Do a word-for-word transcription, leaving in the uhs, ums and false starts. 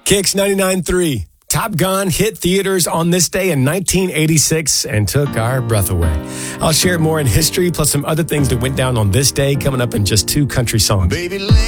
Kicks ninety-nine point three. Top Gun hit theaters on this day in nineteen eighty-six and took our breath away. I'll share more in history, plus some other things that went down on this day coming up in just two country songs. Baby,